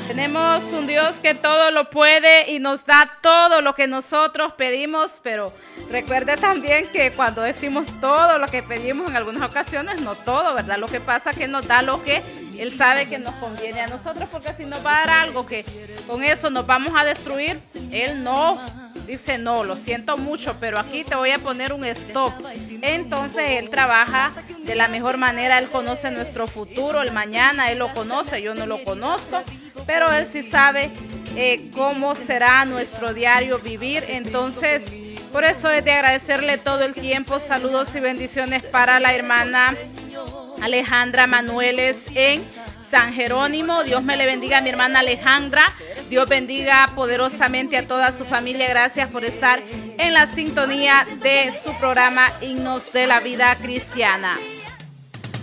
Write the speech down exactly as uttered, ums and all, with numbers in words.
Tenemos un Dios que todo lo puede y nos da todo lo que nosotros pedimos, pero recuerde también que cuando decimos todo lo que pedimos en algunas ocasiones, no todo, ¿verdad? Lo que pasa es que nos da lo que Él sabe que nos conviene a nosotros, porque si nos va a dar algo que con eso nos vamos a destruir, Él no dice no, lo siento mucho, pero aquí te voy a poner un stop. Entonces Él trabaja de la mejor manera, Él conoce nuestro futuro, el mañana, Él lo conoce, yo no lo conozco, pero Él sí sabe eh, cómo será nuestro diario vivir. Entonces, por eso es de agradecerle todo el tiempo. Saludos y bendiciones para la hermana Alejandra Manueles en San Jerónimo. Dios me le bendiga a mi hermana Alejandra. Dios bendiga poderosamente a toda su familia. Gracias por estar en la sintonía de su programa Himnos de la Vida Cristiana.